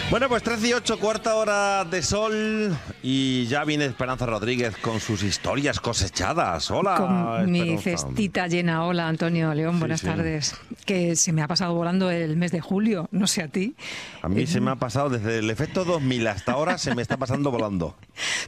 Bueno, pues 13:08, cuarta hora de sol y ya viene Esperanza Rodríguez con sus historias cosechadas. Hola, Con mi Esperanza. cestita llena. Hola, Antonio León, buenas tardes. Que se me ha pasado volando el mes de julio, no sé a ti. A mí se me ha pasado desde el efecto 2000 hasta ahora, se me está pasando volando.